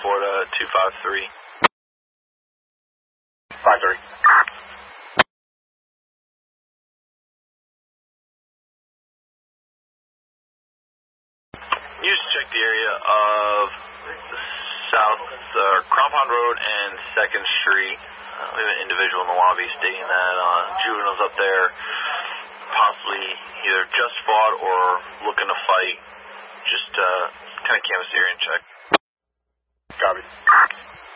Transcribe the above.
Florida 253. 53. You just check the area of South Crown Pond Road and 2nd Street. We have an individual in the lobby stating that juveniles up there possibly either just fought or looking to fight. Just kind of canvass the area and check. Copy.